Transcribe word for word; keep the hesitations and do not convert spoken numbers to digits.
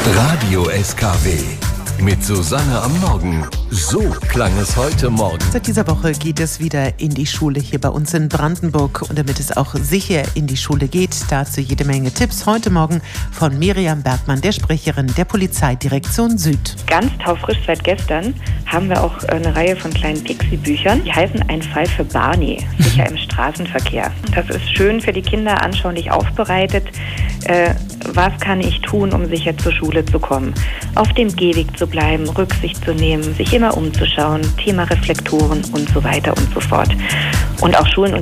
Radio S K W mit Susanne am Morgen. So klang es heute Morgen. Seit dieser Woche geht es wieder in die Schule hier bei uns in Brandenburg. Und damit es auch sicher in die Schule geht, dazu jede Menge Tipps. Heute Morgen von Miriam Bergmann, der Sprecherin der Polizeidirektion Süd. Ganz taufrisch seit gestern haben wir auch eine Reihe von kleinen Pixie-Büchern. Die heißen Ein Fall für Barney, sicher im Straßenverkehr. Das ist schön für die Kinder anschaulich aufbereitet. Äh, was kann ich tun, um sicher zur Schule zu kommen? Auf dem Gehweg zu bleiben, Rücksicht zu nehmen, sich immer umzuschauen, Thema Reflektoren und so weiter und so fort. Und auch Schulen und